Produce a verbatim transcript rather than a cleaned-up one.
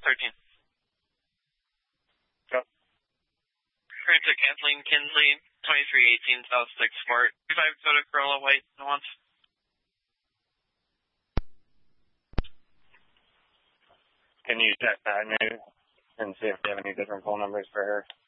thirteen. Go. Current to Kathleen Kinsley, twenty-three eighteen South sixth Court, five Toyota Corolla White, once. Can you check that new and see if they have any different phone numbers for her?